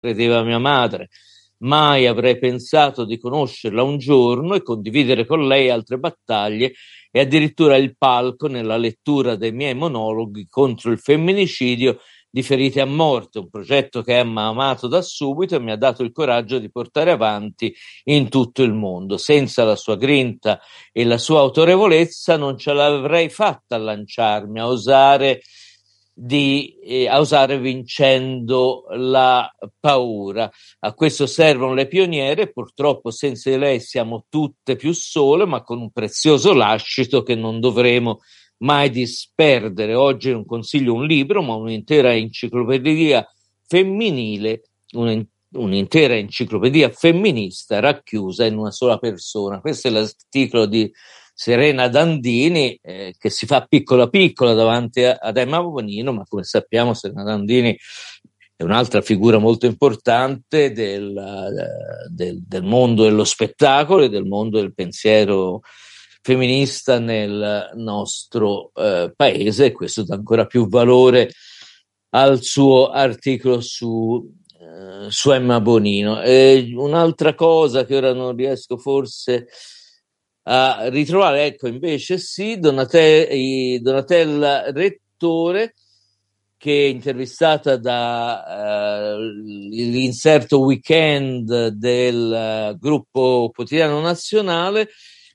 credeva mia madre. Mai avrei pensato di conoscerla un giorno e condividere con lei altre battaglie e addirittura il palco nella lettura dei miei monologhi contro il femminicidio di Ferite a morte, un progetto che Emma ha amato da subito e mi ha dato il coraggio di portare avanti in tutto il mondo. Senza la sua grinta e la sua autorevolezza non ce l'avrei fatta a lanciarmi, a osare vincendo la paura. A questo servono le pioniere, purtroppo senza di lei siamo tutte più sole, ma con un prezioso lascito che non dovremo mai disperdere. Oggi non consiglio un libro, ma un'intera enciclopedia femminile, un'intera enciclopedia femminista racchiusa in una sola persona. Questo è l'articolo di Serena Dandini, che si fa piccola piccola davanti ad Emma Bonino, ma come sappiamo Serena Dandini è un'altra figura molto importante del mondo dello spettacolo e del mondo del pensiero femminista nel nostro paese, e questo dà ancora più valore al suo articolo su Emma Bonino. Un'altra cosa che ora non riesco forse a ritrovare, ecco, invece sì, Donatella Rettore, che è intervistata dall'inserto weekend del gruppo Quotidiano Nazionale,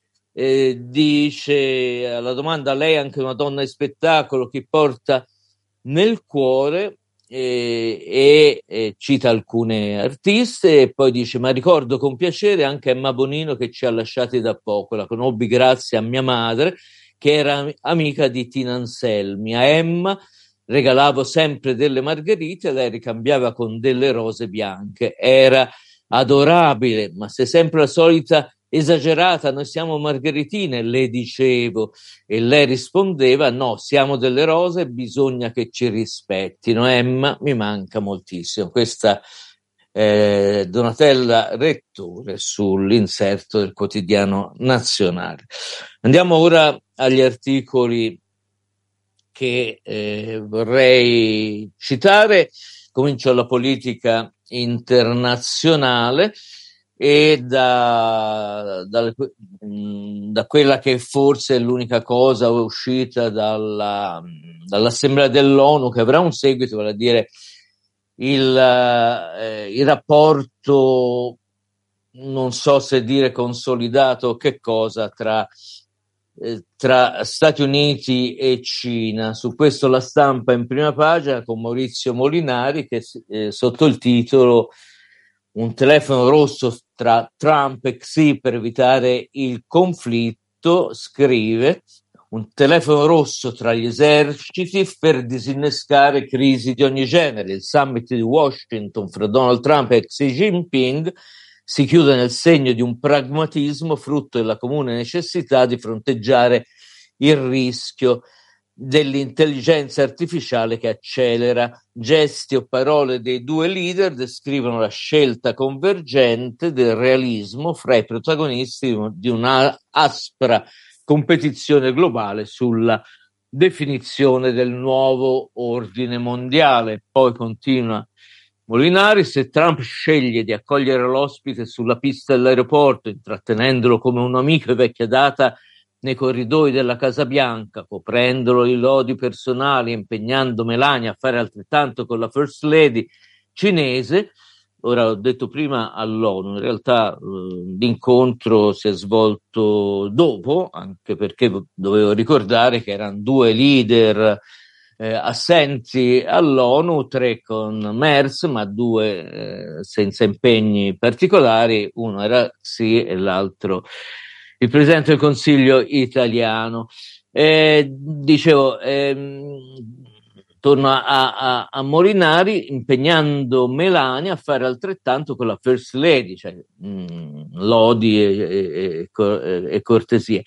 dice alla domanda: lei è anche una donna di spettacolo che porta nel cuore, e cita alcune artiste e poi dice: ma ricordo con piacere anche Emma Bonino, che ci ha lasciati da poco, la conobbi grazie a mia madre che era amica di Tina Anselmi. A Emma regalavo sempre delle margherite, lei ricambiava con delle rose bianche, era adorabile, ma sei sempre la solita esagerata, noi siamo margheritine, le dicevo, e lei rispondeva: no, siamo delle rose, bisogna che ci rispettino. Emma mi manca moltissimo. Questa è Donatella Rettore sull'inserto del Quotidiano Nazionale. Andiamo ora agli articoli che vorrei citare. Comincio dalla politica internazionale e da quella che forse è l'unica cosa uscita dall'Assemblea dell'ONU che avrà un seguito, vale a dire il rapporto, non so se dire consolidato o che cosa, tra Stati Uniti e Cina. Su questo La Stampa in prima pagina con Maurizio Molinari, che sotto il titolo "Un telefono rosso tra Trump e Xi per evitare il conflitto", scrive: un telefono rosso tra gli eserciti per disinnescare crisi di ogni genere. Il summit di Washington fra Donald Trump e Xi Jinping si chiude nel segno di un pragmatismo frutto della comune necessità di fronteggiare il rischio dell'intelligenza artificiale che accelera. Gesti o parole dei due leader descrivono la scelta convergente del realismo fra i protagonisti di una aspra competizione globale sulla definizione del nuovo ordine mondiale. Poi continua Molinari: se Trump sceglie di accogliere l'ospite sulla pista dell'aeroporto, intrattenendolo come un amico di vecchia data nei corridoi della Casa Bianca, coprendolo di lodi personali, impegnando Melania a fare altrettanto con la First Lady cinese. Ora, ho detto prima all'ONU, in realtà l'incontro si è svolto dopo, anche perché dovevo ricordare che erano due leader assenti all'ONU, tre con Merz, ma due senza impegni particolari, uno era Xi e l'altro il Presidente del Consiglio italiano. Dicevo, torno a Molinari, impegnando Melania a fare altrettanto con la First Lady, cioè lodi e cortesie.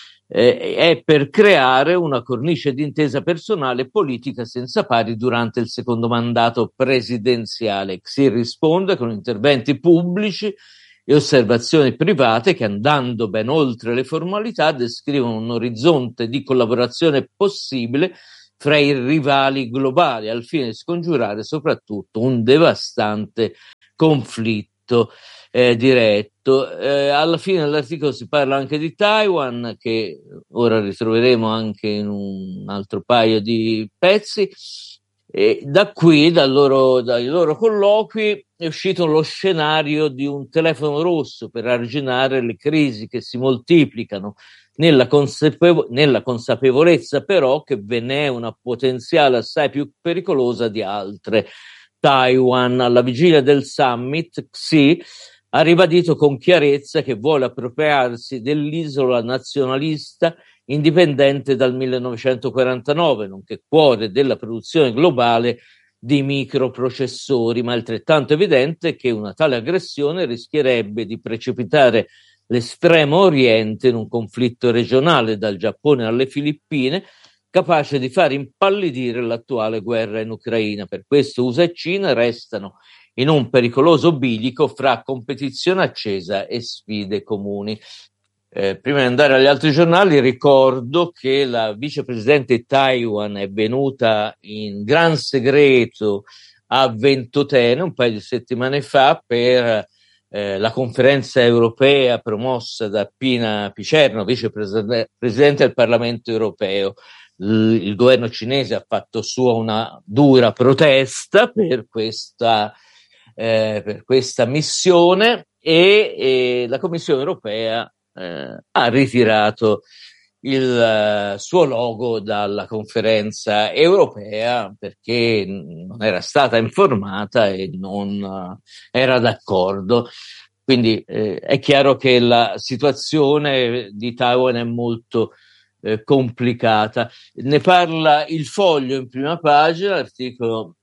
È per creare una cornice di intesa personale e politica senza pari durante il secondo mandato presidenziale. Xi risponde con interventi pubblici e osservazioni private che, andando ben oltre le formalità, descrivono un orizzonte di collaborazione possibile fra i rivali globali, al fine di scongiurare soprattutto un devastante conflitto diretto. Alla fine dell'articolo si parla anche di Taiwan, che ora ritroveremo anche in un altro paio di pezzi. E da qui, dai loro colloqui, è uscito lo scenario di un telefono rosso per arginare le crisi che si moltiplicano, nella consapevolezza però che ve n'è una potenziale assai più pericolosa di altre. Taiwan, alla vigilia del summit, Xi ha ribadito con chiarezza che vuole appropriarsi dell'isola nazionalista indipendente dal 1949, nonché cuore della produzione globale di microprocessori, ma è altrettanto evidente che una tale aggressione rischierebbe di precipitare l'Estremo Oriente in un conflitto regionale dal Giappone alle Filippine, capace di far impallidire l'attuale guerra in Ucraina. Per questo USA e Cina restano in un pericoloso bilico fra competizione accesa e sfide comuni. Prima di andare agli altri giornali, ricordo che la vicepresidente di Taiwan è venuta in gran segreto a Ventotene un paio di settimane fa per la conferenza europea promossa da Pina Picerno, vicepresidente del Parlamento europeo. Il governo cinese ha fatto sua una dura protesta per questa missione e la Commissione europea ha ritirato il suo logo dalla conferenza europea perché non era stata informata e non era d'accordo. Quindi è chiaro che la situazione di Taiwan è molto complicata. Ne parla il Foglio in prima pagina, l'articolo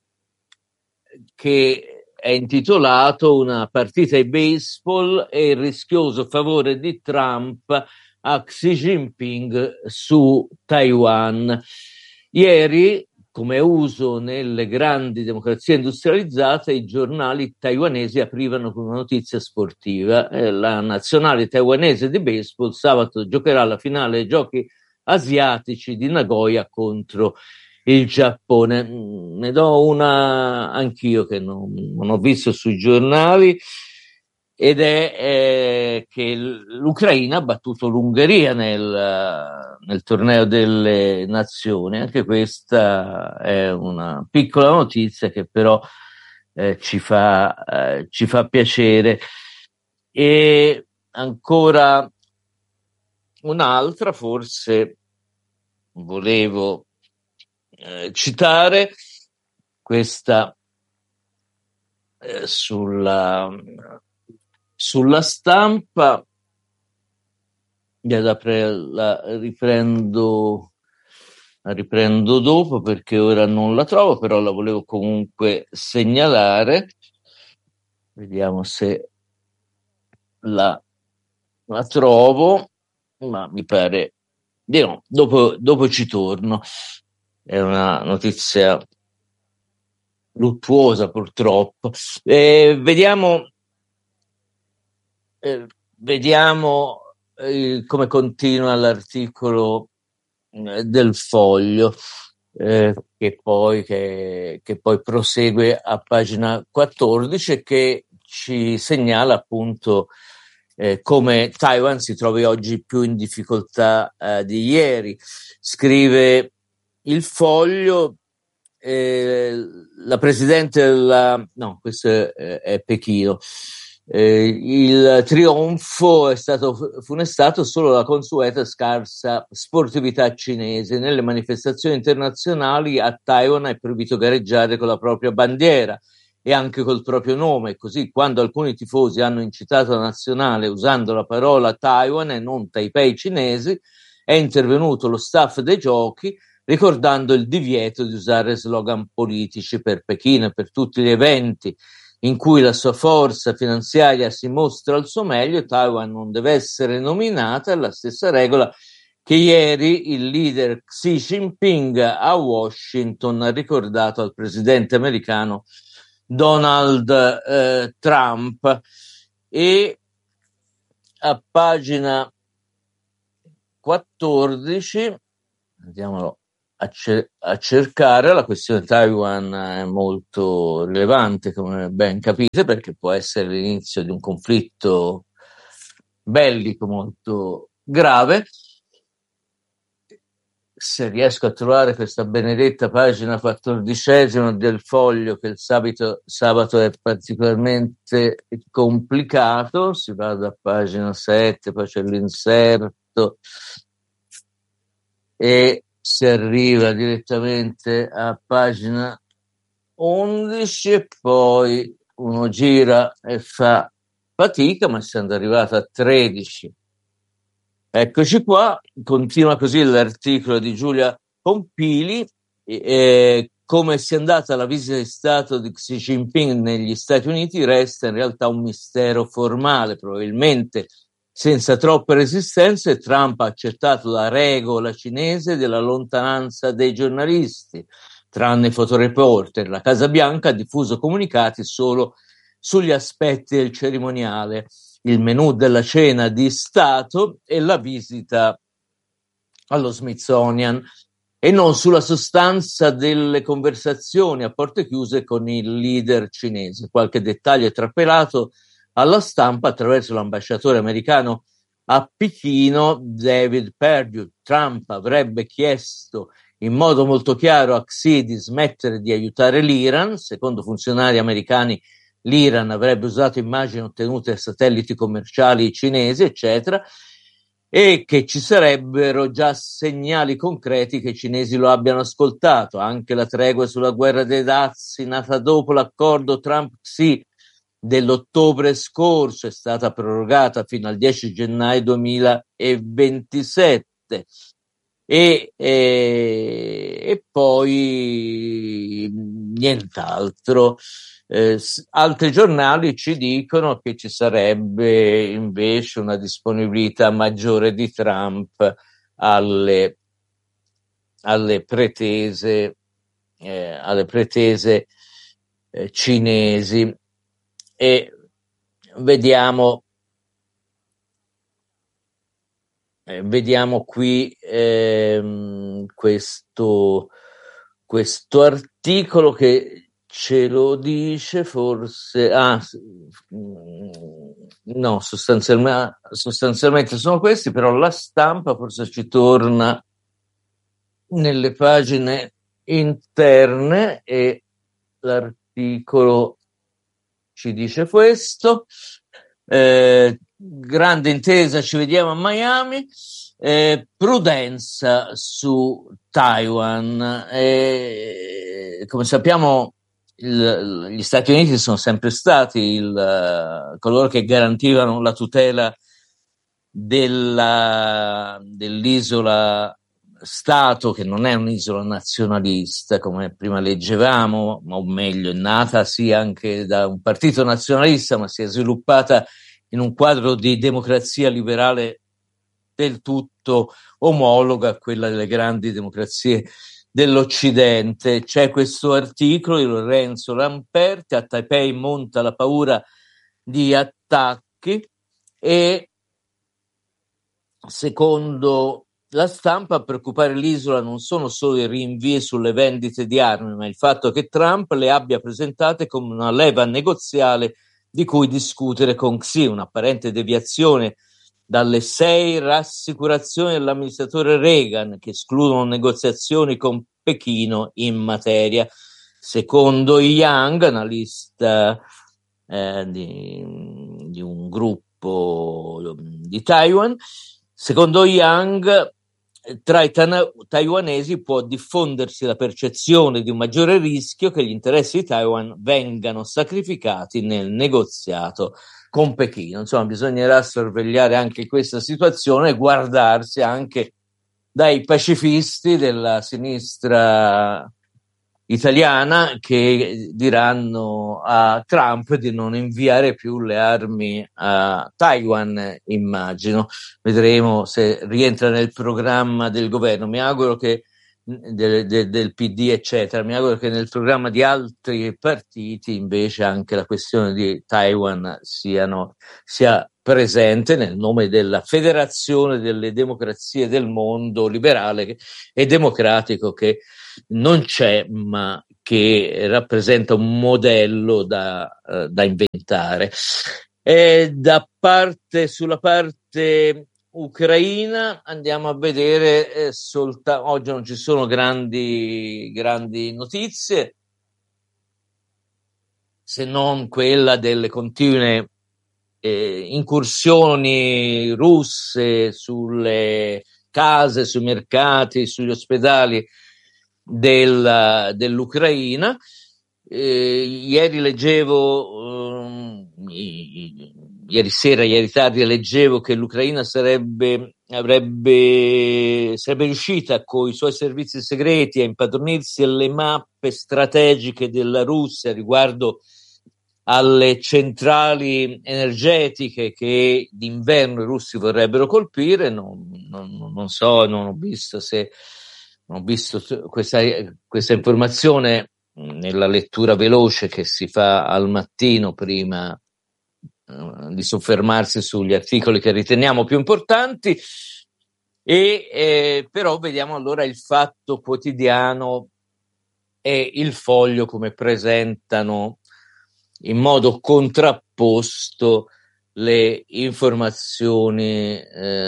che è intitolato "Una partita di baseball e il rischioso favore di Trump a Xi Jinping su Taiwan". Ieri, come uso nelle grandi democrazie industrializzate, i giornali taiwanesi aprivano con una notizia sportiva. La nazionale taiwanese di baseball sabato giocherà la finale dei giochi asiatici di Nagoya contro il Giappone. Ne do una anch'io che non ho visto sui giornali, ed è che l'Ucraina ha battuto l'Ungheria nel torneo delle nazioni. Anche questa è una piccola notizia che però ci fa piacere. E ancora un'altra, forse volevo citare questa sulla Stampa. La riprendo dopo perché ora non la trovo, però la volevo comunque segnalare. Vediamo se la trovo, ma mi pare di no. Dopo ci torno. È una notizia luttuosa, purtroppo. Vediamo come continua l'articolo del Foglio, che poi prosegue a pagina 14, che ci segnala appunto come Taiwan si trovi oggi più in difficoltà di ieri. Scrive il Foglio, la presidente no, questo è Pechino. Il trionfo è stato funestato solo la consueta scarsa sportività cinese. Nelle manifestazioni internazionali a Taiwan è proibito gareggiare con la propria bandiera e anche col proprio nome. Così, quando alcuni tifosi hanno incitato la nazionale usando la parola Taiwan e non Taipei cinesi, è intervenuto lo staff dei giochi ricordando il divieto di usare slogan politici. Per Pechino e per tutti gli eventi in cui la sua forza finanziaria si mostra al suo meglio, Taiwan non deve essere nominata. È la stessa regola che ieri il leader Xi Jinping a Washington ha ricordato al presidente americano Donald Trump. E a pagina 14, vediamolo a cercare. La questione Taiwan è molto rilevante, come ben capite, perché può essere l'inizio di un conflitto bellico molto grave. Se riesco a trovare questa benedetta pagina 14 del Foglio, che il sabato è particolarmente complicato, si va da pagina 7, poi c'è l'inserto e si arriva direttamente a pagina 11 e poi uno gira e fa fatica, ma essendo arrivato a 13. Eccoci qua, continua così l'articolo di Giulia Pompili, come sia andata la visita di Stato di Xi Jinping negli Stati Uniti resta in realtà un mistero formale, probabilmente senza troppe resistenze. Trump ha accettato la regola cinese della lontananza dei giornalisti, tranne i fotoreporter. La Casa Bianca ha diffuso comunicati solo sugli aspetti del cerimoniale, il menù della cena di Stato e la visita allo Smithsonian, e non sulla sostanza delle conversazioni a porte chiuse con il leader cinese. Qualche dettaglio è trapelato alla stampa attraverso l'ambasciatore americano a Pechino, David Perdue. Trump avrebbe chiesto in modo molto chiaro a Xi di smettere di aiutare l'Iran. Secondo funzionari americani, l'Iran avrebbe usato immagini ottenute da satelliti commerciali cinesi, eccetera, e che ci sarebbero già segnali concreti che i cinesi lo abbiano ascoltato. Anche la tregua sulla guerra dei dazi, nata dopo l'accordo Trump-Xi dell'ottobre scorso, è stata prorogata fino al 10 gennaio 2027. E poi nient'altro. Altri giornali ci dicono che ci sarebbe invece una disponibilità maggiore di Trump alle pretese cinesi, e vediamo qui questo articolo che ce lo dice, forse no, sostanzialmente sono questi, però la stampa forse ci torna nelle pagine interne e l'articolo ci dice questo. Grande intesa, ci vediamo a Miami. Prudenza su Taiwan. Come sappiamo, gli Stati Uniti sono sempre stati coloro che garantivano la tutela dell'isola Stato, che non è un'isola nazionalista come prima leggevamo, o meglio, è nata sì anche da un partito nazionalista, ma si è sviluppata in un quadro di democrazia liberale del tutto omologa a quella delle grandi democrazie dell'Occidente. C'è questo articolo di Lorenzo Lamperti: a Taipei monta la paura di attacchi, e secondo la stampa a preoccupare l'isola non sono solo i rinvii sulle vendite di armi, ma il fatto che Trump le abbia presentate come una leva negoziale di cui discutere con Xi, un'apparente deviazione dalle 6 rassicurazioni dell'amministratore Reagan che escludono negoziazioni con Pechino in materia. Secondo Yang, analista di un gruppo di Taiwan, secondo Yang, tra i taiwanesi può diffondersi la percezione di un maggiore rischio che gli interessi di Taiwan vengano sacrificati nel negoziato con Pechino. Insomma, bisognerà sorvegliare anche questa situazione e guardarsi anche dai pacifisti della sinistra italiana, che diranno a Trump di non inviare più le armi a Taiwan, immagino. Vedremo se rientra nel programma del governo. Mi auguro che del PD, eccetera. Mi auguro che nel programma di altri partiti invece anche la questione di Taiwan sia presente nel nome della Federazione delle Democrazie del Mondo liberale e democratico, che non c'è, ma che rappresenta un modello da inventare. Sulla parte ucraina andiamo a vedere oggi non ci sono grandi notizie, se non quella delle continue incursioni russe sulle case, sui mercati, sugli ospedali dell'Ucraina. Ieri tardi leggevo che l'Ucraina sarebbe riuscita con i suoi servizi segreti a impadronirsi alle mappe strategiche della Russia riguardo alle centrali energetiche che d'inverno i russi vorrebbero colpire. Non ho visto questa informazione nella lettura veloce che si fa al mattino prima di soffermarsi sugli articoli che riteniamo più importanti. Però vediamo allora il Fatto Quotidiano e il Foglio come presentano in modo contrapposto le informazioni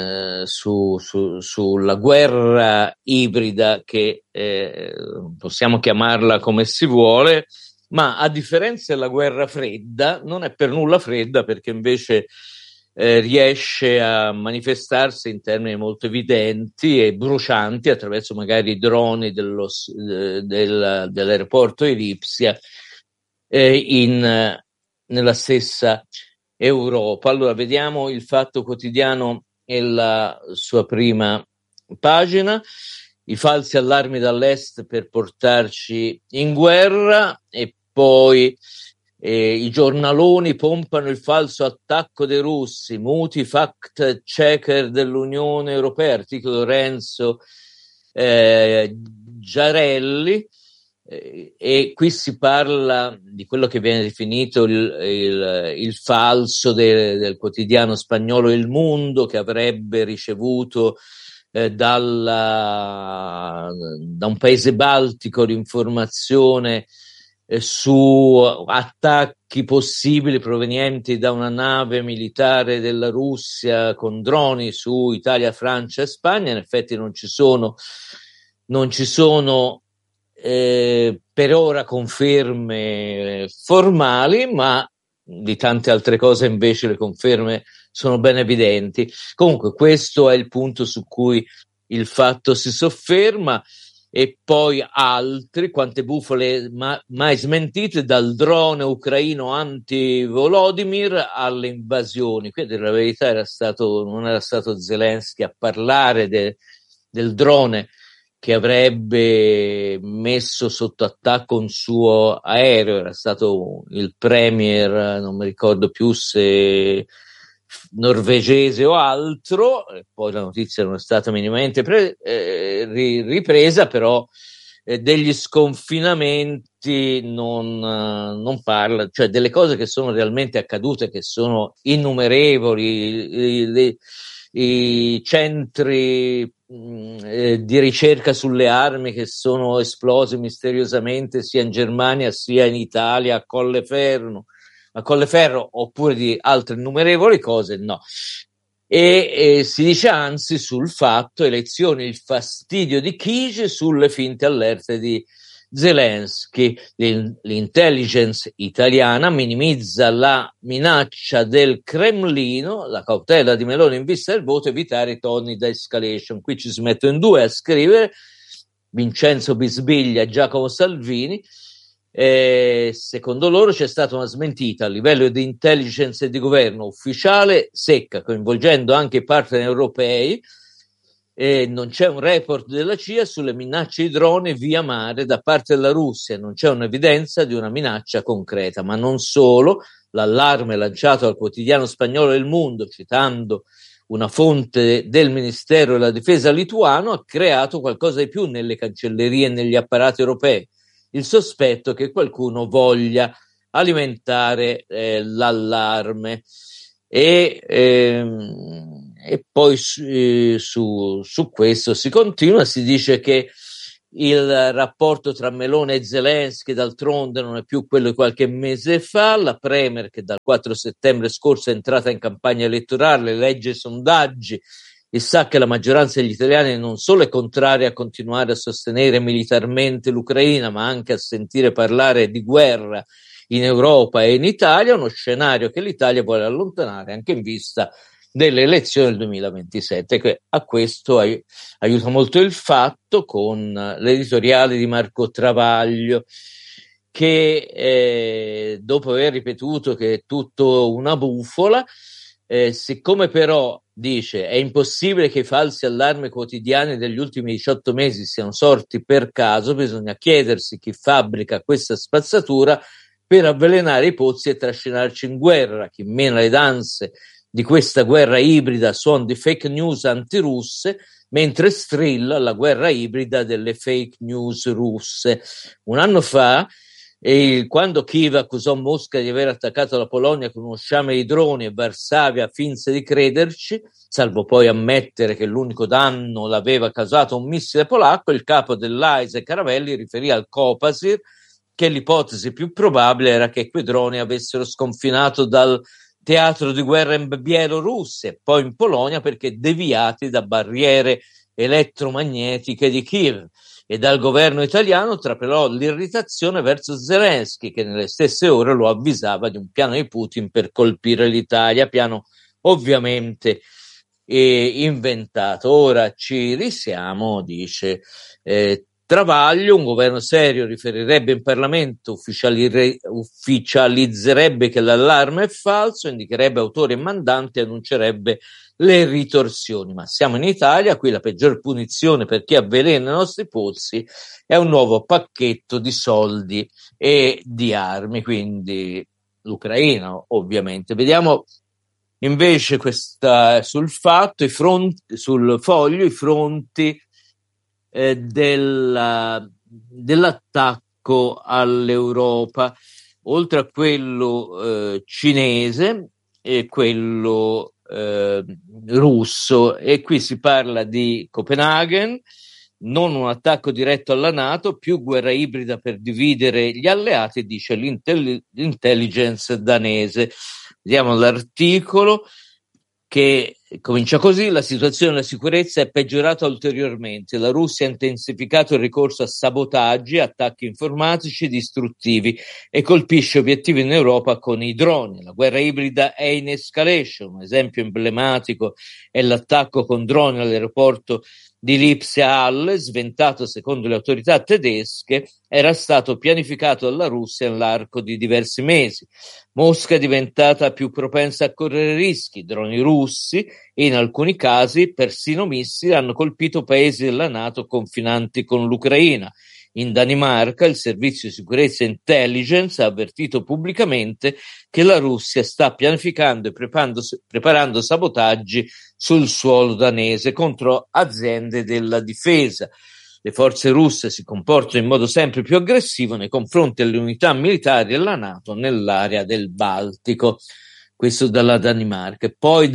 sulla guerra ibrida, che possiamo chiamarla come si vuole, ma a differenza della guerra fredda non è per nulla fredda, perché invece riesce a manifestarsi in termini molto evidenti e brucianti attraverso magari i droni dell'aeroporto di Lipsia nella stessa Europa. Allora vediamo il Fatto Quotidiano e la sua prima pagina: i falsi allarmi dall'est per portarci in guerra, e poi i giornaloni pompano il falso attacco dei russi, muti fact checker dell'Unione Europea, articolo Renzo Giarelli. E qui si parla di quello che viene definito il falso del quotidiano spagnolo Il Mundo, che avrebbe ricevuto da un paese baltico l'informazione su attacchi possibili provenienti da una nave militare della Russia con droni su Italia, Francia e Spagna. In effetti non ci sono per ora conferme formali, ma di tante altre cose invece le conferme sono ben evidenti. Comunque questo è il punto su cui il Fatto si sofferma. E poi altri, quante bufale mai smentite, dal drone ucraino anti-Volodymyr alle invasioni. Qui la verità non era stato Zelensky a parlare del drone che avrebbe messo sotto attacco un suo aereo, era stato il premier, non mi ricordo più se norvegese o altro. Poi la notizia non è stata minimamente ripresa, però degli sconfinamenti non parla, cioè delle cose che sono realmente accadute, che sono innumerevoli, i centri di ricerca sulle armi che sono esplosi misteriosamente sia in Germania sia in Italia, a Colleferro, oppure di altre innumerevoli cose, no. E si dice anzi sul Fatto: elezioni, il fastidio di Chigi sulle finte allerte di Zelensky. L'intelligence italiana minimizza la minaccia del Cremlino, la cautela di Meloni in vista del voto, evitare i toni da escalation. Qui ci si mettono in due a scrivere, Vincenzo Bisbiglia e Giacomo Salvini. Secondo loro c'è stata una smentita a livello di intelligence e di governo ufficiale secca, coinvolgendo anche i partner europei. Non c'è un report della CIA sulle minacce di droni via mare da parte della Russia, non c'è un'evidenza di una minaccia concreta. Ma non solo, l'allarme lanciato dal quotidiano spagnolo Il Mundo, citando una fonte del Ministero della Difesa lituano ha creato qualcosa di più nelle cancellerie e negli apparati europei, il sospetto che qualcuno voglia alimentare l'allarme. E poi su questo si continua, si dice che il rapporto tra Meloni e Zelensky d'altronde non è più quello di qualche mese fa, la Premier che dal 4 settembre scorso è entrata in campagna elettorale, legge i sondaggi e sa che la maggioranza degli italiani non solo è contraria a continuare a sostenere militarmente l'Ucraina, ma anche a sentire parlare di guerra in Europa e in Italia, uno scenario che l'Italia vuole allontanare anche in vista delle elezioni del 2027. Che a questo aiuta molto il fatto con l'editoriale di Marco Travaglio che dopo aver ripetuto che è tutto una bufola, siccome però dice è impossibile che i falsi allarmi quotidiani degli ultimi 18 mesi siano sorti per caso, bisogna chiedersi chi fabbrica questa spazzatura per avvelenare i pozzi e trascinarci in guerra, chi mena le danze di questa guerra ibrida suon di fake news antirusse, mentre strilla la guerra ibrida delle fake news russe. Un anno fa, quando Kiev accusò Mosca di aver attaccato la Polonia con uno sciame di droni e Varsavia finse di crederci, salvo poi ammettere che l'unico danno l'aveva causato un missile polacco, il capo dell'AISE Caravelli riferì al Copasir che l'ipotesi più probabile era che quei droni avessero sconfinato dal teatro di guerra in Bielorussia e poi in Polonia perché deviati da barriere elettromagnetiche di Kiev. E dal governo italiano trapelò l'irritazione verso Zelensky, che nelle stesse ore lo avvisava di un piano di Putin per colpire l'Italia, piano ovviamente inventato. Ora ci risiamo, dice Travaglio, un governo serio riferirebbe in Parlamento, ufficializzerebbe che l'allarme è falso, indicherebbe autori e mandanti e annuncerebbe le ritorsioni. Ma siamo in Italia, qui la peggior punizione per chi avvelena i nostri pozzi è un nuovo pacchetto di soldi e di armi, quindi l'Ucraina ovviamente. Vediamo invece sul foglio i fronti dell'attacco all'Europa, oltre a quello cinese e quello russo, e qui si parla di Copenaghen, non un attacco diretto alla NATO, più guerra ibrida per dividere gli alleati, dice l'intelligence danese. Vediamo l'articolo che comincia così: la situazione della sicurezza è peggiorata ulteriormente. La Russia ha intensificato il ricorso a sabotaggi, attacchi informatici distruttivi e colpisce obiettivi in Europa con i droni. La guerra ibrida è in escalation. Un esempio emblematico è l'attacco con droni all'aeroporto di Lipsia-Halle, sventato secondo le autorità tedesche, era stato pianificato dalla Russia nell'arco di diversi mesi. Mosca è diventata più propensa a correre rischi. Droni russi e in alcuni casi persino missili hanno colpito paesi della NATO confinanti con l'Ucraina. In Danimarca il servizio di sicurezza intelligence ha avvertito pubblicamente che la Russia sta pianificando e preparando sabotaggi sul suolo danese contro aziende della difesa. Le forze russe si comportano in modo sempre più aggressivo nei confronti delle unità militari della NATO nell'area del Baltico. Questo dalla Danimarca. E poi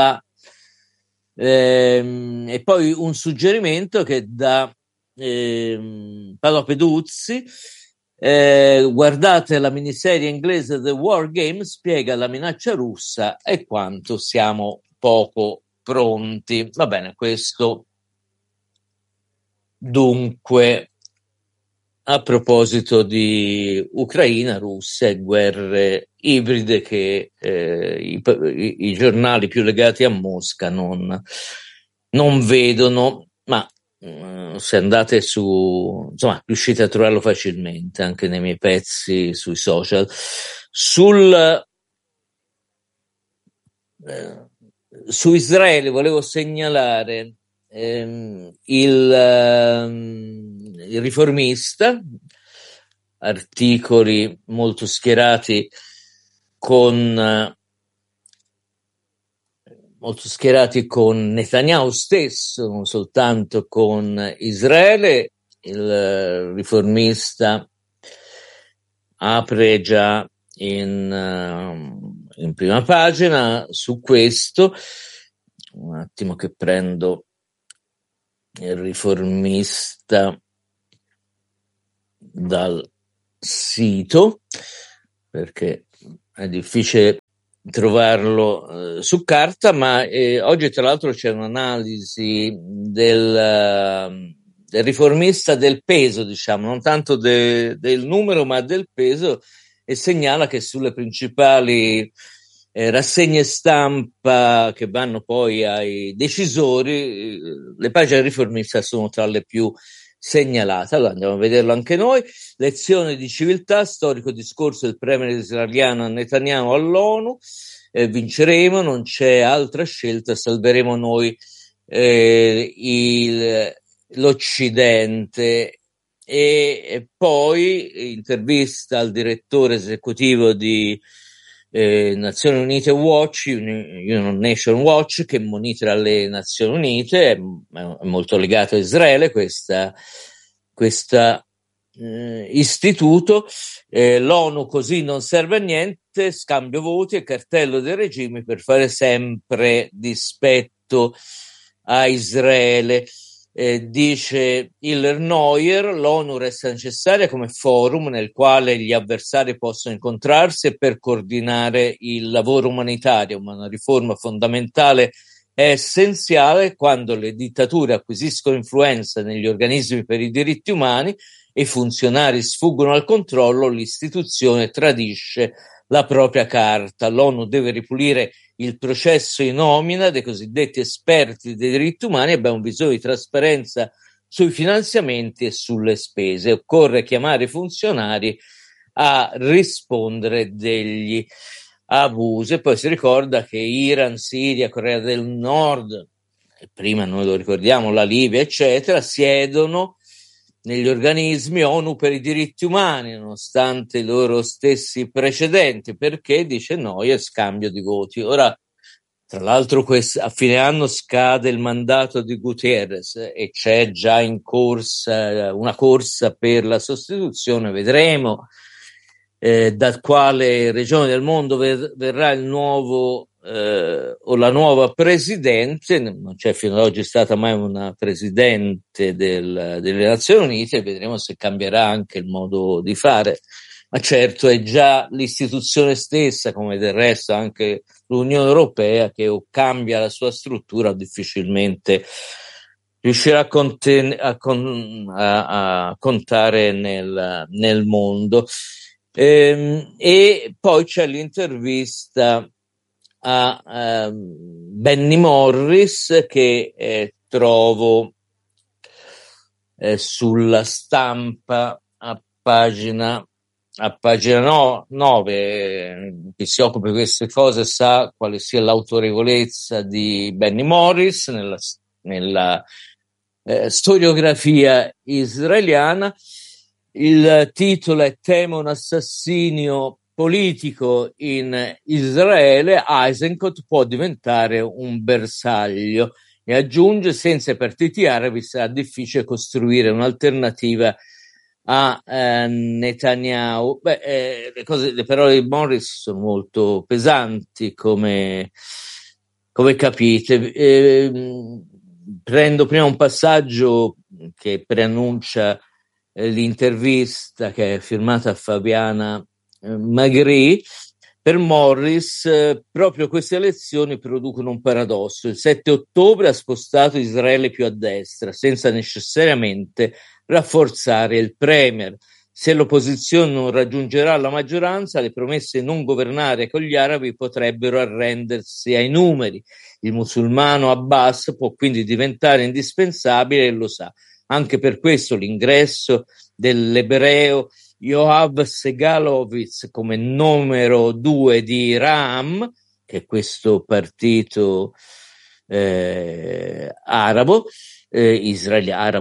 e poi un suggerimento che dà Paolo Peduzzi. Guardate la miniserie inglese The War Game, spiega la minaccia russa e quanto siamo poco pronti. Va bene, questo dunque a proposito di Ucraina, Russia e guerre ibride che i giornali più legati a Mosca non vedono, ma se andate insomma, riuscite a trovarlo facilmente anche nei miei pezzi sui social. Su Israele volevo segnalare il Riformista, articoli molto schierati con molto schierati con Netanyahu stesso, non soltanto con Israele. Il riformista apre già in prima pagina su questo. Un attimo che prendo il riformista dal sito, perché è difficile trovarlo su carta, ma oggi tra l'altro c'è un'analisi del riformista del peso, diciamo, non tanto del numero ma del peso, e segnala che sulle principali rassegne stampa che vanno poi ai decisori, le pagine riformiste sono tra le più segnalate. Allora andiamo a vederlo anche noi. Lezione di civiltà, storico discorso del premier israeliano Netanyahu all'ONU. Vinceremo, non c'è altra scelta, salveremo noi l'Occidente. E poi intervista al direttore esecutivo di Nazioni Unite Watch, United Nation Watch, che monitora le Nazioni Unite, è molto legato a Israele questo istituto. L'ONU così non serve a niente, scambio voti e cartello dei regimi per fare sempre dispetto a Israele. Dice Hiller Neuer, l'ONU resta necessaria come forum nel quale gli avversari possono incontrarsi per coordinare il lavoro umanitario, ma una riforma fondamentale è essenziale quando le dittature acquisiscono influenza negli organismi per i diritti umani e i funzionari sfuggono al controllo, l'istituzione tradisce la propria carta. L'ONU deve ripulire il processo di nomina dei cosiddetti esperti dei diritti umani. Abbiamo bisogno di trasparenza sui finanziamenti e sulle spese. Occorre chiamare i funzionari a rispondere degli abusi. E poi si ricorda che Iran, Siria, Corea del Nord, prima noi lo ricordiamo, la Libia, eccetera, siedono negli organismi ONU per i diritti umani, nonostante i loro stessi precedenti, perché, dice Neuer, scambio di voti. Ora, tra l'altro, a fine anno scade il mandato di Guterres e c'è già in corsa una corsa per la sostituzione. Vedremo da quale regione del mondo verrà il nuovo o la nuova presidente. Non c'è fino ad oggi stata mai una presidente delle Nazioni Unite, vedremo se cambierà anche il modo di fare, ma certo è già l'istituzione stessa, come del resto anche l'Unione Europea, che o cambia la sua struttura o difficilmente riuscirà a contare nel mondo. E poi c'è l'intervista a Benny Morris che trovo sulla Stampa a pagina 9. Chi si occupa di queste cose sa quale sia l'autorevolezza di Benny Morris nella storiografia israeliana. Il titolo è Temo un assassinio politico in Israele, Eisenkot può diventare un bersaglio, e aggiunge: senza i partiti arabi sarà difficile costruire un'alternativa a Netanyahu. Le parole di Morris sono molto pesanti, come capite. Prendo prima un passaggio che preannuncia l'intervista, che è firmata a Fabiana Magri. Per Morris proprio queste elezioni producono un paradosso. Il 7 ottobre ha spostato Israele più a destra, senza necessariamente rafforzare il premier. Se l'opposizione non raggiungerà la maggioranza, le promesse di non governare con gli arabi potrebbero arrendersi ai numeri. Il musulmano Abbas può quindi diventare indispensabile e lo sa. Anche per questo l'ingresso dell'ebreo Yoav Segalovitz come numero 2 di Ram, che è questo partito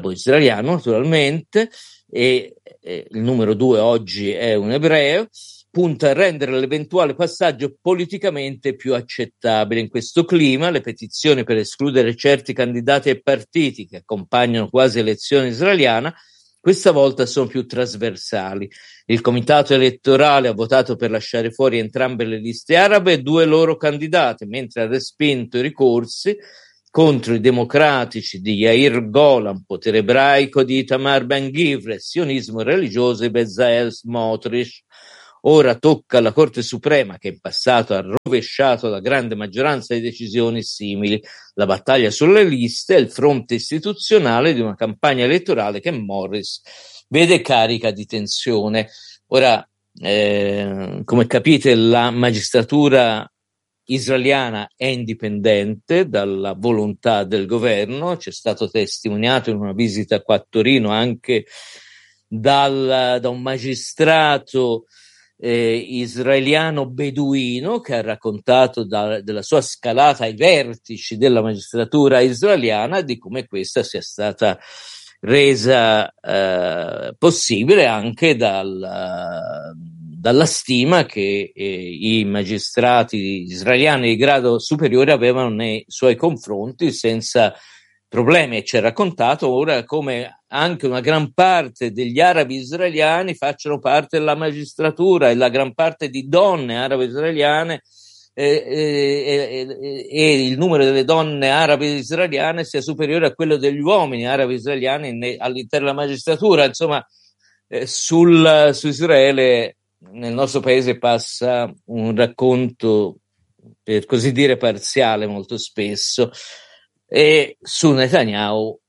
arabo-israeliano naturalmente, e il numero 2 oggi è un ebreo, punta a rendere l'eventuale passaggio politicamente più accettabile. In questo clima, le petizioni per escludere certi candidati e partiti che accompagnano quasi l'elezione israeliana questa volta sono più trasversali. Il comitato elettorale ha votato per lasciare fuori entrambe le liste arabe e 2 loro candidate, mentre ha respinto i ricorsi contro i democratici di Yair Golan, potere ebraico di Itamar Ben-Gvir, sionismo religioso di Bezalel Smotrich. Ora tocca alla Corte Suprema, che in passato ha rovesciato la grande maggioranza di decisioni simili, la battaglia sulle liste e il fronte istituzionale di una campagna elettorale che Morris vede carica di tensione. Ora, come capite, la magistratura israeliana è indipendente dalla volontà del governo, c'è stato testimoniato in una visita qua a Torino anche da un magistrato israeliano beduino che ha raccontato della sua scalata ai vertici della magistratura israeliana, di come questa sia stata resa possibile anche dalla stima che i magistrati israeliani di grado superiore avevano nei suoi confronti senza problemi. E ci ha raccontato ora come anche una gran parte degli arabi israeliani facciano parte della magistratura, e la gran parte di donne arabe israeliane e il numero delle donne arabe israeliane sia superiore a quello degli uomini arabi israeliani all'interno della magistratura. Insomma, su Israele nel nostro paese passa un racconto, per così dire, parziale molto spesso, e su Netanyahu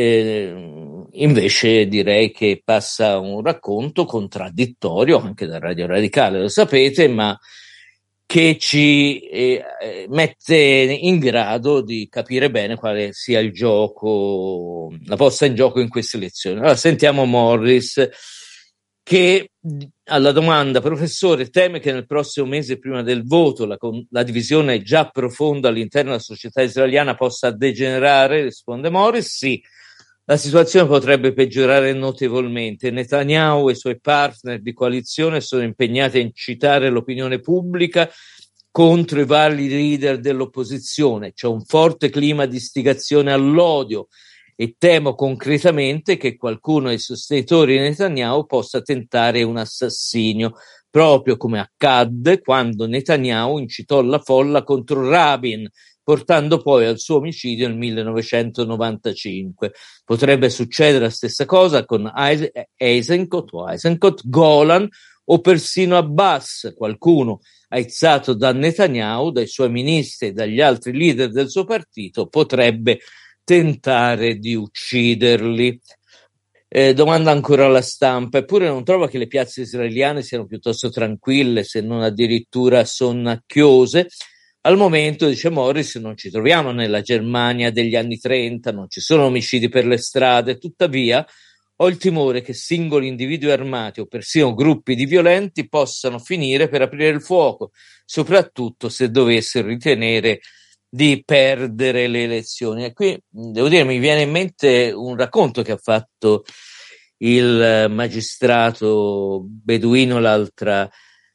invece direi che passa un racconto contraddittorio anche da Radio Radicale, lo sapete, ma che ci mette in grado di capire bene quale sia il gioco, la posta in gioco in queste elezioni. Allora sentiamo Morris, che alla domanda: professore, teme che nel prossimo mese prima del voto la divisione già profonda all'interno della società israeliana possa degenerare? Risponde Morris: sì, la situazione potrebbe peggiorare notevolmente. Netanyahu e i suoi partner di coalizione sono impegnati a incitare l'opinione pubblica contro i vari leader dell'opposizione. C'è un forte clima di istigazione all'odio e temo concretamente che qualcuno dei sostenitori di Netanyahu possa tentare un assassinio, proprio come accadde quando Netanyahu incitò la folla contro Rabin, portando poi al suo omicidio nel 1995. Potrebbe succedere la stessa cosa con Eisenkot, Golan o persino Abbas, qualcuno aizzato da Netanyahu, dai suoi ministri e dagli altri leader del suo partito, potrebbe tentare di ucciderli. Domanda ancora alla stampa: eppure non trova che le piazze israeliane siano piuttosto tranquille, se non addirittura sonnacchiose? Al momento, dice Morris, non ci troviamo nella Germania degli anni 30, non ci sono omicidi per le strade, tuttavia ho il timore che singoli individui armati o persino gruppi di violenti possano finire per aprire il fuoco, soprattutto se dovessero ritenere di perdere le elezioni. E qui devo dire, mi viene in mente un racconto che ha fatto il magistrato beduino l'altra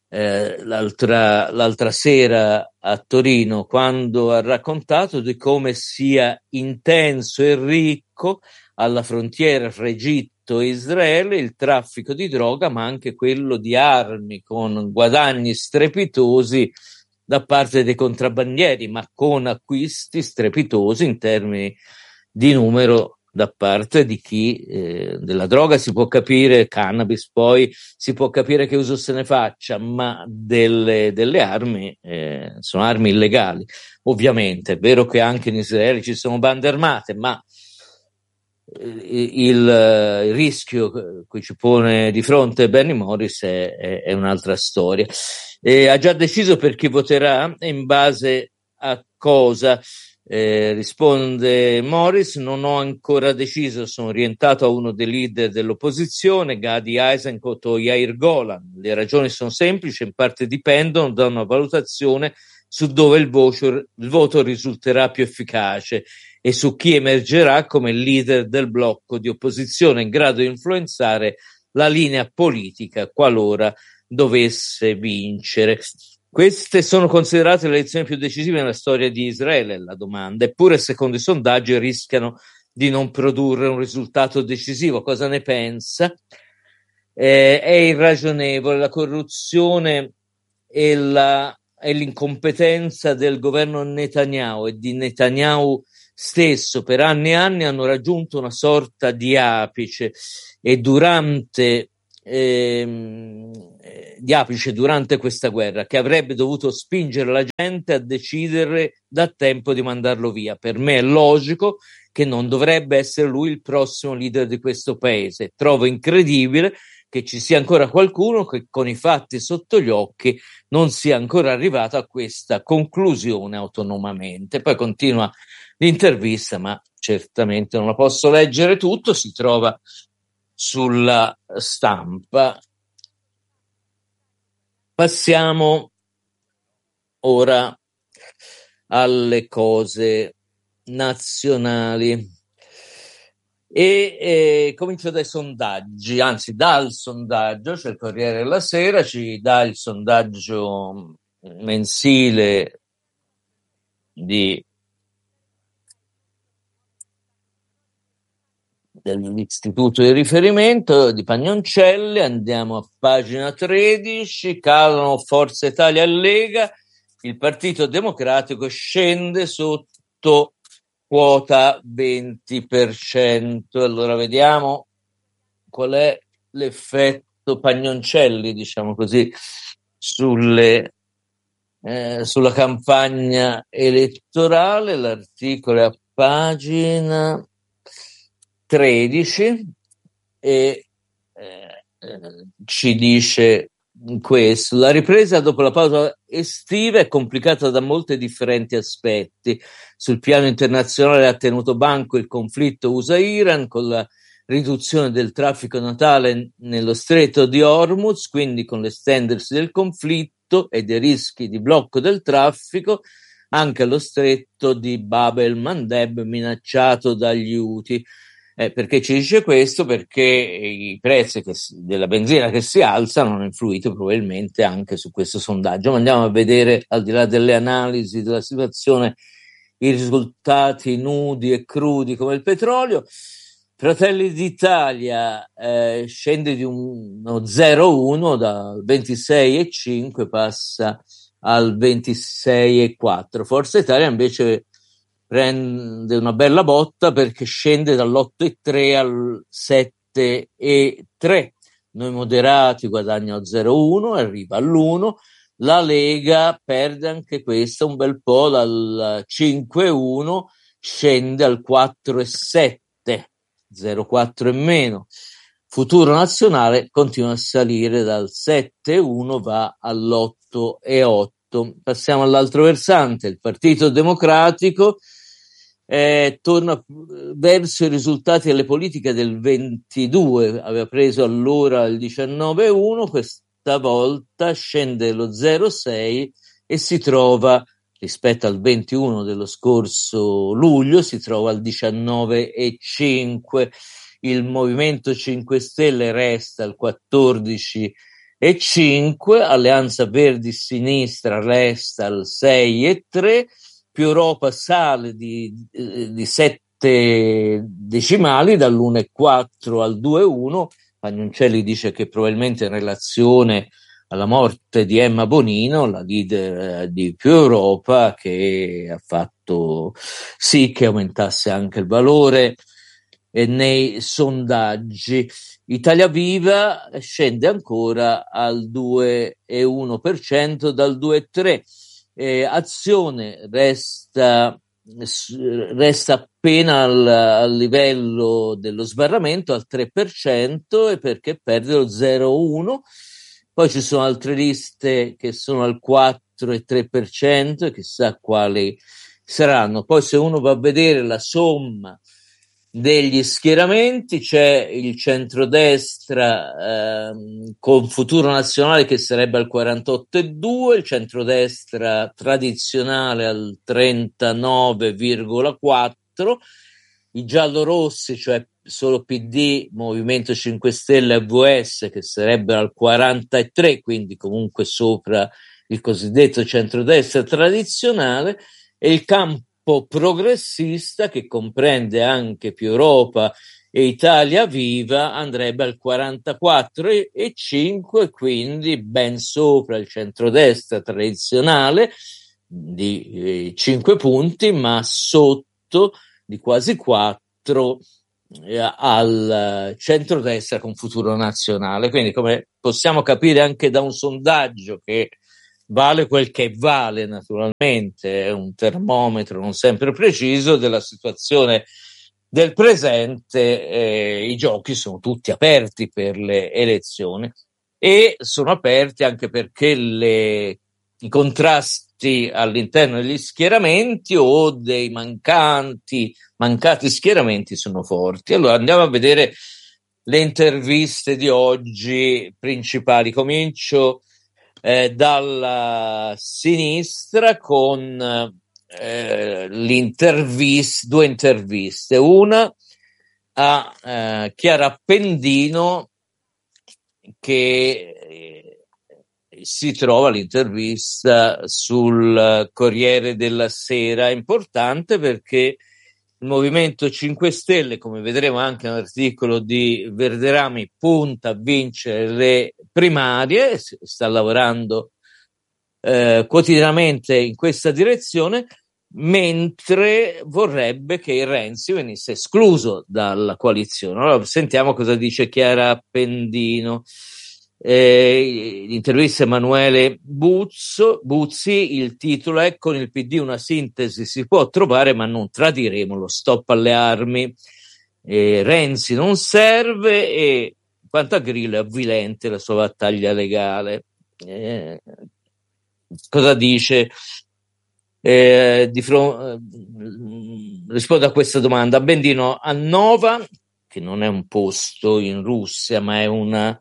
sera a Torino, quando ha raccontato di come sia intenso e ricco alla frontiera fra Egitto e Israele il traffico di droga, ma anche quello di armi, con guadagni strepitosi da parte dei contrabbandieri, ma con acquisti strepitosi in termini di numero da parte di chi della droga si può capire, cannabis poi si può capire che uso se ne faccia, ma delle armi sono armi illegali. Ovviamente è vero che anche in Israele ci sono bande armate, ma il rischio cui ci pone di fronte Bernie Morris è un'altra storia. Ha già deciso per chi voterà e in base a cosa? Risponde Morris: non ho ancora deciso, sono orientato a uno dei leader dell'opposizione, Gadi Eisenkot o Yair Golan. Le ragioni sono semplici, in parte dipendono da una valutazione su dove il voto risulterà più efficace e su chi emergerà come leader del blocco di opposizione in grado di influenzare la linea politica qualora dovesse vincere. Queste sono considerate le elezioni più decisive nella storia di Israele, la domanda, eppure secondo i sondaggi rischiano di non produrre un risultato decisivo. Cosa ne pensa? È irragionevole la corruzione e l'incompetenza del governo Netanyahu e di Netanyahu stesso per anni e anni hanno raggiunto una sorta di apice e durante questa guerra, che avrebbe dovuto spingere la gente a decidere da tempo di mandarlo via. Per me è logico che non dovrebbe essere lui il prossimo leader di questo paese. Trovo incredibile che ci sia ancora qualcuno che con i fatti sotto gli occhi non sia ancora arrivato a questa conclusione autonomamente. Poi continua l'intervista, ma certamente non la posso leggere tutto, si trova sulla stampa. Passiamo ora alle cose nazionali e comincio dai sondaggi, anzi dal sondaggio, cioè il Corriere della Sera ci dà il sondaggio mensile dell'istituto di riferimento di Pagnoncelli. Andiamo a pagina 13, calano Forza Italia e Lega, il Partito Democratico scende sotto quota 20%. Allora vediamo qual è l'effetto Pagnoncelli, diciamo così, sulla campagna elettorale. L'articolo è a pagina 13 e ci dice questo: la ripresa dopo la pausa estiva è complicata da molti differenti aspetti. Sul piano internazionale ha tenuto banco il conflitto USA-Iran con la riduzione del traffico natale nello stretto di Hormuz, quindi con l'estendersi del conflitto e dei rischi di blocco del traffico anche allo stretto di Bab el-Mandeb minacciato dagli Houthi. Perché ci dice questo? Perché i prezzi della benzina che si alzano hanno influito probabilmente anche su questo sondaggio. Ma andiamo a vedere, al di là delle analisi della situazione, i risultati nudi e crudi come il petrolio. Fratelli d'Italia scende di uno 0,1 dal 26,5 passa al 26,4. Forza Italia invece prende una bella botta perché scende dall'8,3 al 7,3. Noi moderati guadagnano 0,1, arriva all'1. La Lega perde anche questa un bel po', dal 5,1 scende al 4,7, 0,4 in meno. Futuro Nazionale continua a salire dal 7,1 va all'8,8. Passiamo all'altro versante, il Partito Democratico torna verso i risultati delle politiche del 22, aveva preso allora il 19,1, questa volta scende lo 0,6 e si trova, rispetto al 21 dello scorso luglio, si trova al 19,5. Il Movimento 5 Stelle resta al 14,5, Alleanza Verdi Sinistra resta al 6,3, più Europa sale di 7 decimali, dall'1,4 al 2,1. Pagnoncelli dice che probabilmente in relazione alla morte di Emma Bonino, la leader di Più Europa, che ha fatto sì che aumentasse anche il valore nei sondaggi. Italia Viva scende ancora al 2,1% dal 2,3%. Azione resta appena al livello dello sbarramento al 3%, e perché perde lo 0,1%. Poi ci sono altre liste che sono al 4 e 3%, e chissà quali saranno. Poi se uno va a vedere la somma degli schieramenti, c'è il centrodestra con Futuro Nazionale che sarebbe al 48,2, il centrodestra tradizionale al 39,4, i giallorossi, cioè solo PD, Movimento 5 Stelle e VS che sarebbero al 43, quindi comunque sopra il cosiddetto centrodestra tradizionale, e il campo progressista, che comprende anche Più Europa e Italia Viva, andrebbe al 44,5, quindi ben sopra il centrodestra tradizionale di 5 punti, ma sotto di quasi 4 al centrodestra con Futuro Nazionale. Quindi, come possiamo capire anche da un sondaggio che vale quel che vale, naturalmente, è un termometro non sempre preciso della situazione del presente, i giochi sono tutti aperti per le elezioni, e sono aperti anche perché i contrasti all'interno degli schieramenti o dei mancati schieramenti sono forti. Allora andiamo a vedere le interviste di oggi principali. Comincio dalla sinistra con due interviste, una a Chiara Appendino, che si trova l'intervista sul Corriere della Sera. È importante perché il Movimento 5 Stelle, come vedremo anche nell'articolo di Verderami, punta a vincere le primarie, sta lavorando quotidianamente in questa direzione, mentre vorrebbe che Renzi venisse escluso dalla coalizione. Allora sentiamo cosa dice Chiara Appendino. L'intervista Emanuele Buzzi, il titolo è: con il PD una sintesi si può trovare, ma non tradiremo lo stop alle armi. Renzi non serve, e quanto a Grillo è avvilente la sua battaglia legale. Cosa dice? Rispondo a questa domanda. Appendino: a Nova, che non è un posto in Russia ma è una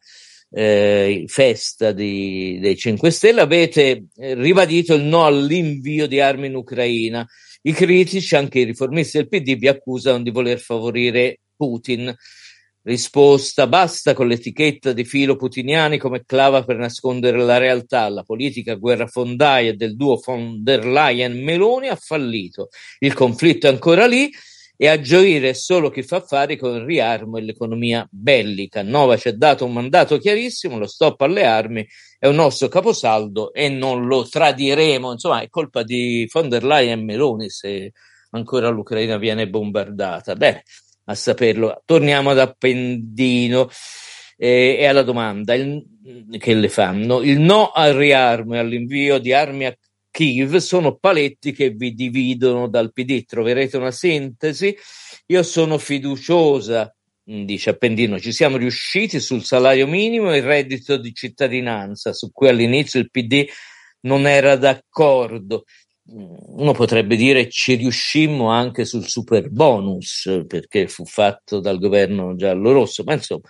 festa dei 5 Stelle, avete ribadito il no all'invio di armi in Ucraina. I critici, anche i riformisti del PD, vi accusano di voler favorire Putin. Risposta: basta con l'etichetta di filo putiniani come clava per nascondere la realtà. La politica guerrafondaia del duo von der Leyen-Meloni ha fallito. Il conflitto è ancora lì, e a gioire è solo chi fa affari con il riarmo e l'economia bellica. Nova ci ha dato un mandato chiarissimo: lo stop alle armi è un nostro caposaldo e non lo tradiremo. Insomma, è colpa di von der Leyen e Meloni se ancora l'Ucraina viene bombardata. Bene, a saperlo. Torniamo ad Appendino e alla domanda che le fanno. Il no al riarmo e all'invio di armi a Kiev sono paletti che vi dividono dal PD. Troverete una sintesi? Io sono fiduciosa, dice Appendino. Ci siamo riusciti sul salario minimo e il reddito di cittadinanza, su cui all'inizio il PD non era d'accordo. Uno potrebbe dire ci riuscimmo anche sul super bonus, perché fu fatto dal governo giallo-rosso, ma insomma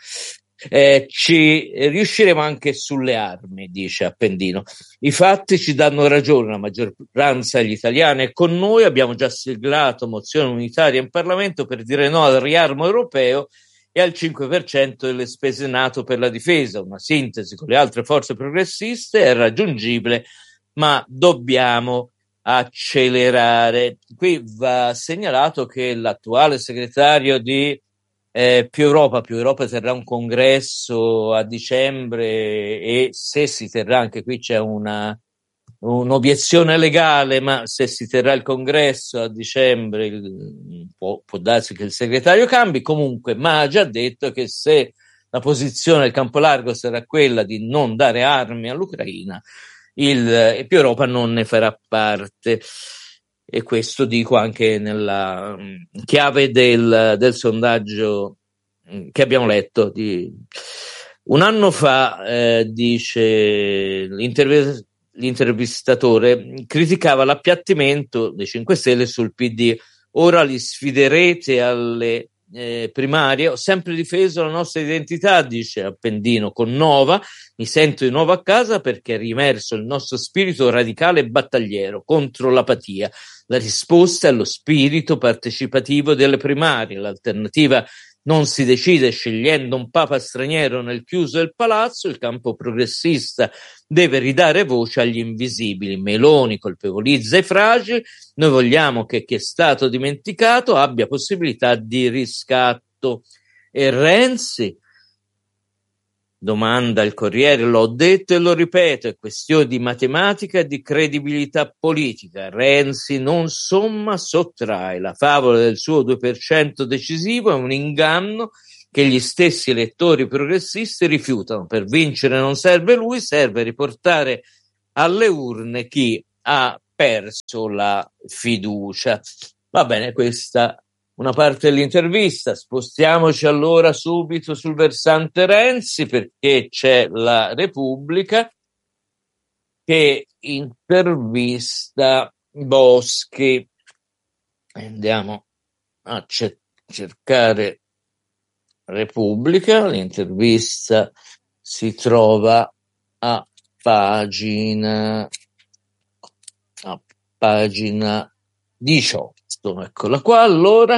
ci riusciremo anche sulle armi, dice Appendino. I fatti ci danno ragione, la maggioranza degli italiani è con noi, abbiamo già siglato mozione unitaria in Parlamento per dire no al riarmo europeo e al 5% delle spese NATO per la difesa. Una sintesi con le altre forze progressiste è raggiungibile, ma dobbiamo accelerare. Qui va segnalato che l'attuale segretario di Più Europa terrà un congresso a dicembre, e se si terrà, anche qui c'è un'obiezione legale, ma se si terrà il congresso a dicembre può darsi che il segretario cambi. Comunque, ma ha già detto che se la posizione del campo largo sarà quella di non dare armi all'Ucraina, il Più Europa non ne farà parte. E questo dico anche nella chiave del sondaggio che abbiamo letto. Un anno fa, dice l'intervistatore, criticava l'appiattimento dei 5 Stelle sul PD. Ora li sfiderete alle primarie. Ho sempre difeso la nostra identità, dice Appendino, con Nova mi sento di nuovo a casa perché è riemerso il nostro spirito radicale e battagliero contro l'apatia. La risposta è lo spirito partecipativo delle primarie. L'alternativa non si decide scegliendo un papa straniero nel chiuso del palazzo, il campo progressista deve ridare voce agli invisibili. Meloni colpevolizza i fragili, noi vogliamo che chi è stato dimenticato abbia possibilità di riscatto. E Renzi? Domanda il Corriere, l'ho detto e lo ripeto, è questione di matematica e di credibilità politica. Renzi non somma, sottrae. La favola del suo 2% decisivo è un inganno che gli stessi elettori progressisti rifiutano. Per vincere non serve lui, serve riportare alle urne chi ha perso la fiducia. Va bene, questa una parte dell'intervista. Spostiamoci allora subito sul versante Renzi, perché c'è la Repubblica che intervista Boschi. Andiamo a cercare Repubblica. L'intervista si trova a pagina 18. Eccola qua. Allora,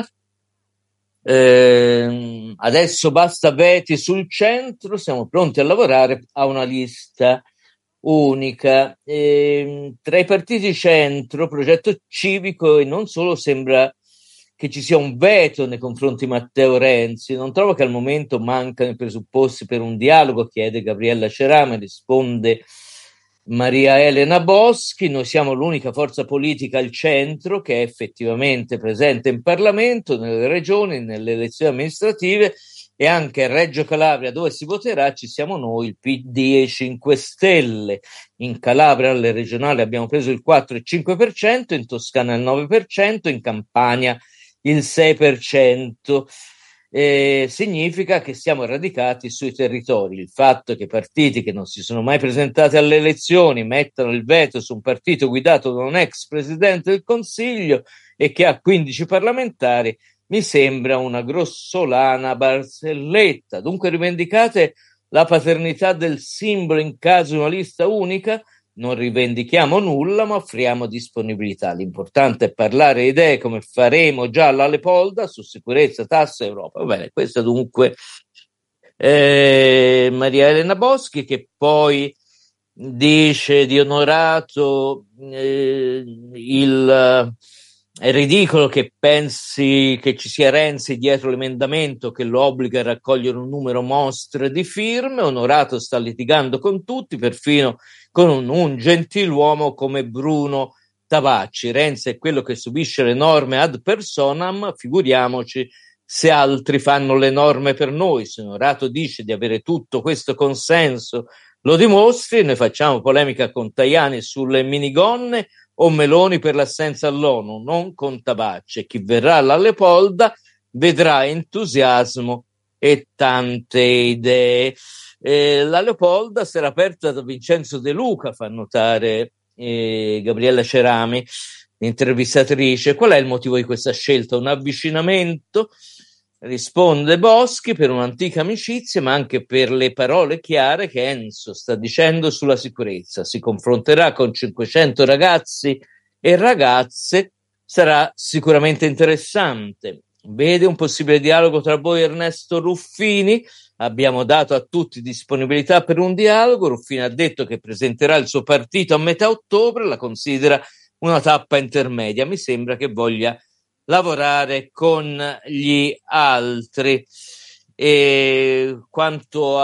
adesso basta veti sul centro, siamo pronti a lavorare a una lista unica. Tra i partiti centro, Progetto Civico e non solo, sembra che ci sia un veto nei confronti di Matteo Renzi. Non trovo che al momento mancano i presupposti per un dialogo, chiede Gabriella Cerame, risponde Maria Elena Boschi. Noi siamo l'unica forza politica al centro che è effettivamente presente in Parlamento, nelle regioni, nelle elezioni amministrative, e anche a Reggio Calabria, dove si voterà, ci siamo noi, il PD e i 5 Stelle. In Calabria alle regionali abbiamo preso il 4,5%, in Toscana il 9%, in Campania il 6%. Significa che siamo radicati sui territori. Il fatto che partiti che non si sono mai presentati alle elezioni mettano il veto su un partito guidato da un ex presidente del Consiglio e che ha 15 parlamentari mi sembra una grossolana barzelletta. Dunque rivendicate la paternità del simbolo in caso di una lista unica? Non rivendichiamo nulla, ma offriamo disponibilità. L'importante è parlare idee, come faremo già alla Lepolda, su sicurezza, tasse, Europa. Va bene, questo dunque Maria Elena Boschi, che poi dice di Onorato è ridicolo che pensi che ci sia Renzi dietro l'emendamento che lo obbliga a raccogliere un numero mostre di firme. Onorato sta litigando con tutti, perfino con un gentiluomo come Bruno Tabacci. Renzi è quello che subisce le norme ad personam, figuriamoci se altri fanno le norme per noi. Se Onorato dice di avere tutto questo consenso, lo dimostri. Noi facciamo polemica con Tajani sulle minigonne o Meloni per l'assenza all'ONU, non con Tabacci. E chi verrà alla Lepolda vedrà entusiasmo e tante idee. La Leopolda sarà aperta da Vincenzo De Luca, fa notare Gabriella Cerami, intervistatrice. Qual è il motivo di questa scelta? Un avvicinamento? Risponde Boschi, per un'antica amicizia, ma anche per le parole chiare che Enzo sta dicendo sulla sicurezza. Si confronterà con 500 ragazzi e ragazze, sarà sicuramente interessante. Vede un possibile dialogo tra voi e Ernesto Ruffini? Abbiamo dato a tutti disponibilità per un dialogo. Ruffini ha detto che presenterà il suo partito a metà ottobre, la considera una tappa intermedia. Mi sembra che voglia lavorare con gli altri. E quanto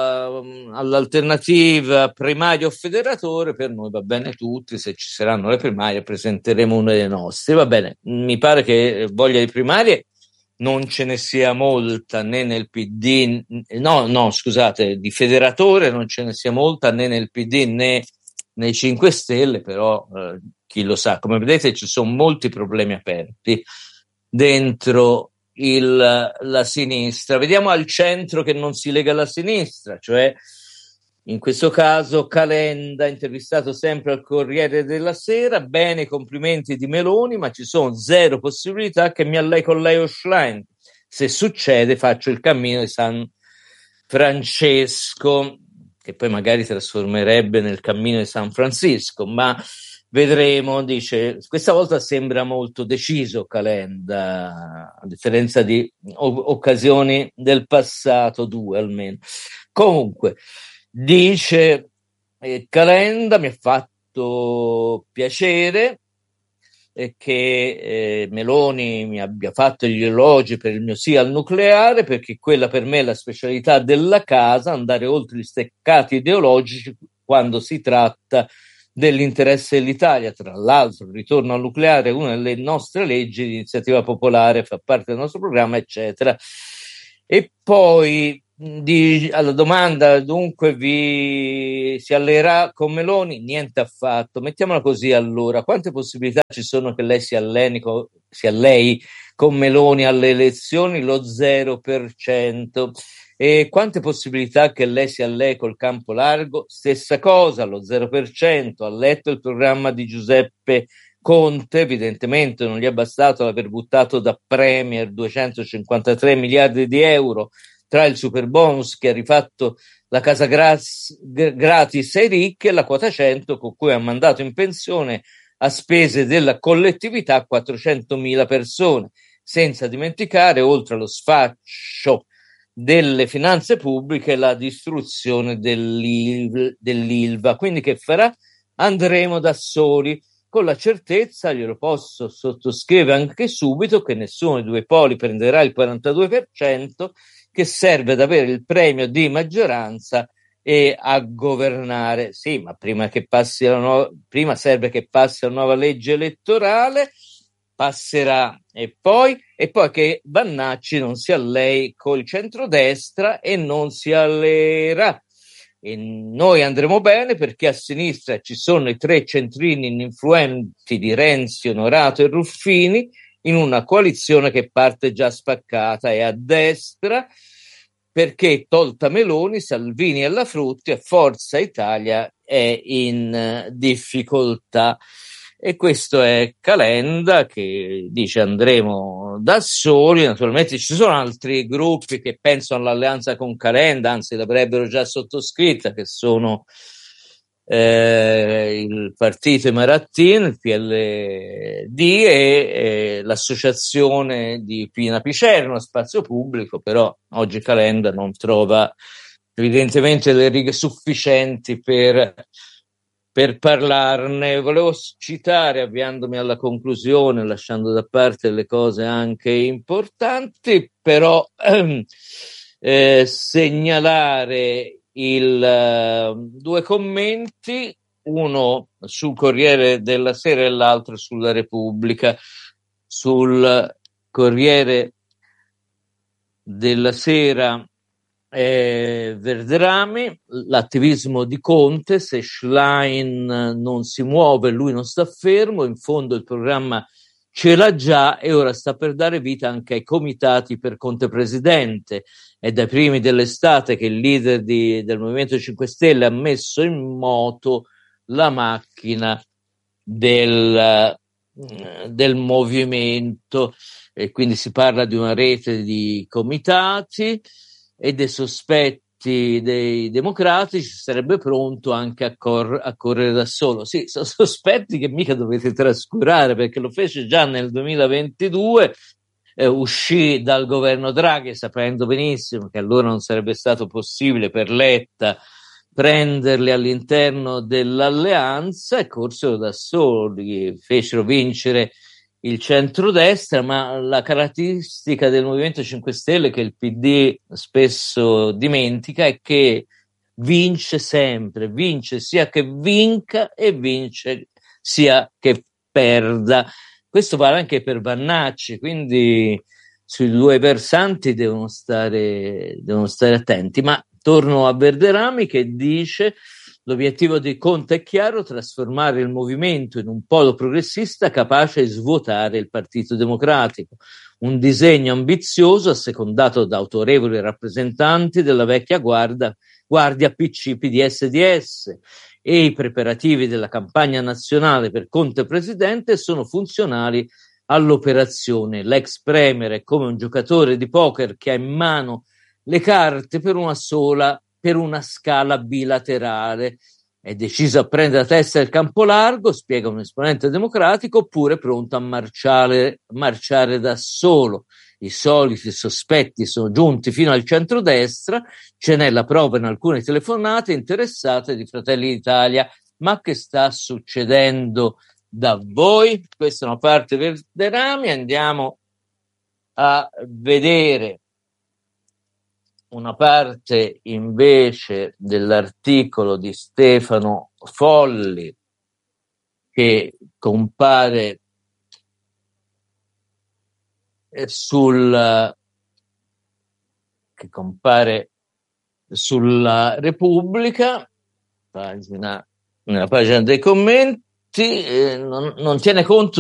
all'alternativa primario o federatore, per noi va bene tutti. Se ci saranno le primarie presenteremo una dei nostri. Va bene, mi pare che voglia di primarie non ce ne sia molta né nel PD, scusate, di federatore non ce ne sia molta né nel PD né nei 5 Stelle, però chi lo sa. Come vedete ci sono molti problemi aperti dentro la sinistra. Vediamo al centro che non si lega alla sinistra, cioè in questo caso Calenda, intervistato sempre al Corriere della Sera. Bene, complimenti di Meloni, ma ci sono zero possibilità che mi allei con Leo Schlein. Se succede faccio il cammino di San Francesco, che poi magari trasformerebbe nel cammino di San Francisco, ma Vedremo, dice, questa volta sembra molto deciso Calenda, a differenza di occasioni del passato, 2 almeno. Comunque, dice Calenda, mi ha fatto piacere che Meloni mi abbia fatto gli elogi per il mio sì al nucleare, perché quella per me è la specialità della casa, andare oltre gli steccati ideologici quando si tratta dell'interesse dell'Italia. Tra l'altro, il ritorno al nucleare è una delle nostre leggi di iniziativa popolare, fa parte del nostro programma, eccetera. E poi alla domanda, dunque si alleerà con Meloni? Niente affatto. Mettiamola così allora: quante possibilità ci sono che lei si allei con Meloni alle elezioni? Lo 0%. E quante possibilità che lei si allei col campo largo? Stessa cosa, lo 0%. Ha letto il programma di Giuseppe Conte? Evidentemente non gli è bastato l'aver buttato da Premier 253 miliardi di euro tra il super bonus che ha rifatto la casa gratis ai ricchi e la quota 100 con cui ha mandato in pensione a spese della collettività 400.000 persone, senza dimenticare, oltre allo sfascio delle finanze pubbliche, la distruzione dell'Ilva. Quindi che farà? Andremo da soli, con la certezza, glielo posso sottoscrivere anche subito, che nessuno dei due poli prenderà il 42%, che serve ad avere il premio di maggioranza e a governare. Sì, ma prima serve che passi la nuova legge elettorale, passerà, e poi che Vannacci non si allei col centrodestra e non si alleerà. E noi andremo bene perché a sinistra ci sono i 3 centrini ininfluenti di Renzi, Onorato e Ruffini, in una coalizione che parte già spaccata, e a destra perché, tolta Meloni, Salvini e la Frutti, e Forza Italia è in difficoltà. E questo è Calenda, che dice andremo da soli. Naturalmente ci sono altri gruppi che pensano all'alleanza con Calenda, anzi l'avrebbero già sottoscritta, che sono il partito Imarattin, il PLD e l'associazione di Pina Picerno, Spazio Pubblico. Però oggi Calenda non trova evidentemente le righe sufficienti per parlarne. Volevo citare, avviandomi alla conclusione, lasciando da parte le cose anche importanti, però segnalare due commenti, uno sul Corriere della Sera e l'altro sulla Repubblica. Sul Corriere della Sera, Verderami, l'attivismo di Conte: se Schlein non si muove, lui non sta fermo, in fondo il programma ce l'ha già e ora sta per dare vita anche ai comitati per Conte presidente. È dai primi dell'estate che il leader del Movimento 5 Stelle ha messo in moto la macchina del movimento, e quindi si parla di una rete di comitati e dei sospetti dei democratici. Sarebbe pronto anche a correre da solo. Sì, sono sospetti che mica dovete trascurare, perché lo fece già nel 2022, uscì dal governo Draghi sapendo benissimo che allora non sarebbe stato possibile per Letta prenderli all'interno dell'alleanza, e corsero da soli, fecero vincere il centrodestra. Ma la caratteristica del Movimento 5 Stelle, che il PD spesso dimentica, è che vince sempre, vince sia che vinca e vince sia che perda. Questo vale anche per Vannacci, quindi sui due versanti devono stare attenti. Ma torno a Verderami, che dice: l'obiettivo di Conte è chiaro, trasformare il movimento in un polo progressista capace di svuotare il Partito Democratico. Un disegno ambizioso, assecondato da autorevoli rappresentanti della vecchia guardia PC, PD, SDS, e i preparativi della campagna nazionale per Conte presidente sono funzionali all'operazione. L'ex premier è come un giocatore di poker che ha in mano le carte per una scala bilaterale. è deciso a prendere la testa del campo largo, spiega un esponente democratico, oppure pronto a marciare da solo. I soliti sospetti sono giunti fino al centrodestra, ce n'è la prova in alcune telefonate interessate di Fratelli d'Italia. Ma che sta succedendo da voi? Questa è una parte Verderami, andiamo a vedere una parte invece dell'articolo di Stefano Folli che compare sulla Repubblica, nella pagina dei commenti, non tiene conto